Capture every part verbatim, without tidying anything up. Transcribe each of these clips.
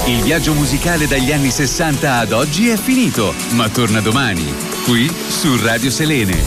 Il viaggio musicale dagli anni sessanta ad oggi è finito, ma torna domani, qui su Radio Selene.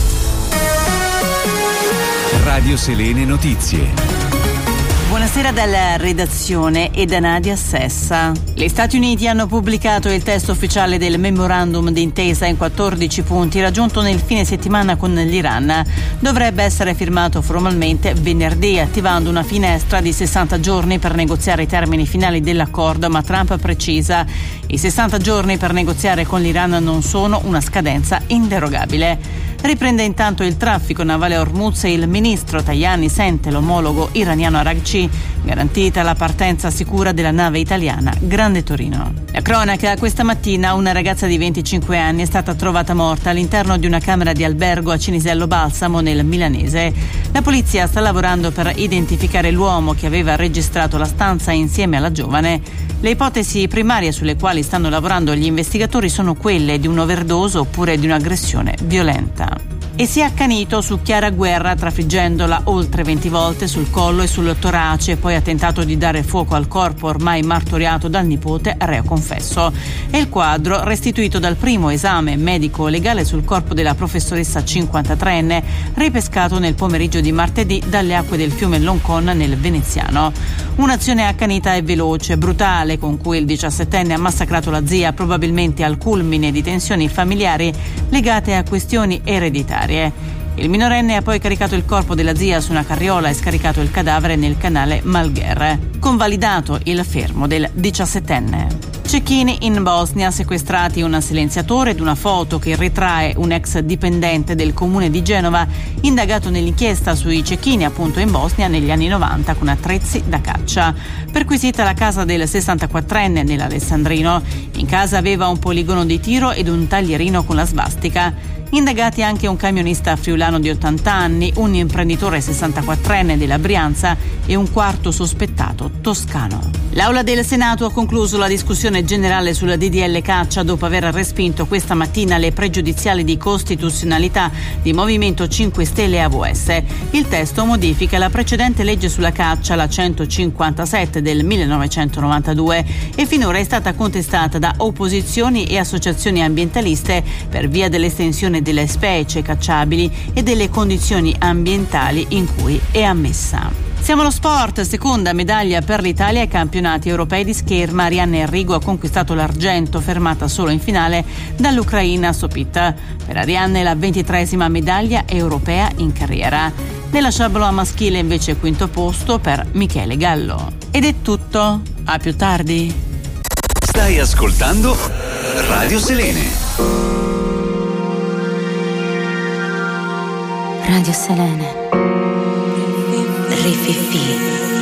Radio Selene Notizie. Buonasera dalla redazione e da Nadia Sessa. Gli Stati Uniti hanno pubblicato il testo ufficiale del memorandum d'intesa in quattordici punti raggiunto nel fine settimana con l'Iran. Dovrebbe essere firmato formalmente venerdì, attivando una finestra di sessanta giorni per negoziare i termini finali dell'accordo, ma Trump precisa: i sessanta giorni per negoziare con l'Iran non sono una scadenza inderogabile. Riprende intanto il traffico navale a Hormuz e il ministro Tajani sente l'omologo iraniano Araghchi, garantita la partenza sicura della nave italiana Grande Torino. La cronaca: questa mattina una ragazza di venticinque anni è stata trovata morta all'interno di una camera di albergo a Cinisello Balsamo nel Milanese. La polizia sta lavorando per identificare l'uomo che aveva registrato la stanza insieme alla giovane. Le ipotesi primarie sulle quali stanno lavorando gli investigatori sono quelle di un overdose oppure di un'aggressione violenta. E si è accanito su Chiara Guerra, trafiggendola oltre venti volte sul collo e sul torace, poi ha tentato di dare fuoco al corpo ormai martoriato dal nipote, reo confesso. È il quadro restituito dal primo esame medico-legale sul corpo della professoressa cinquantatreenne, ripescato nel pomeriggio di martedì dalle acque del fiume Loncon nel Veneziano. Un'azione accanita e veloce, brutale, con cui il diciassettenne ha massacrato la zia, probabilmente al culmine di tensioni familiari legate a questioni ereditarie. Il minorenne ha poi caricato il corpo della zia su una carriola e scaricato il cadavere nel canale Malgher. Convalidato il fermo del diciassettenne. Cecchini in Bosnia, sequestrati un silenziatore ed una foto che ritrae un ex dipendente del comune di Genova, indagato nell'inchiesta sui cecchini appunto in Bosnia negli anni novanta con attrezzi da caccia. Perquisita la casa del sessantaquattrenne nell'Alessandrino. In casa aveva un poligono di tiro ed un taglierino con la svastica. Indagati anche un camionista friulano di ottanta anni, un imprenditore sessantaquattrenne della Brianza e un quarto sospettato toscano. L'Aula del Senato ha concluso la discussione generale sulla D D L caccia dopo aver respinto questa mattina le pregiudiziali di costituzionalità di Movimento cinque Stelle e A V S. Il testo modifica la precedente legge sulla caccia, la centocinquantasette del millenovecentonovantadue, e finora è stata contestata da opposizioni e associazioni ambientaliste per via dell'estensione delle specie cacciabili e delle condizioni ambientali in cui è ammessa. Siamo allo sport, seconda medaglia per l'Italia ai campionati europei di scherma. Arianna Enrico ha conquistato l'argento, fermata solo in finale dall'Ucraina Sopit. Per Arianna è la ventitreesima medaglia europea in carriera. Nella sciabola maschile invece quinto posto per Michele Gallo. Ed è tutto, a più tardi. Stai ascoltando Radio Selene. Radio Selene. Rififi.